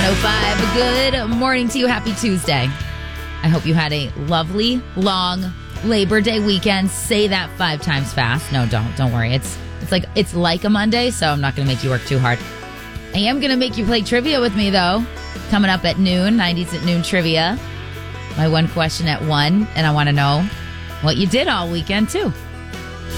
105. Good morning to you. Happy Tuesday. I hope you had a lovely, long Labor Day weekend. Say that 5 times fast. No, don't worry. It's like a Monday, so I'm not going to make you work too hard. I am going to make you play trivia with me, though. Coming up at noon, 90s at noon trivia. My one question at 1, and I want to know what you did all weekend, too.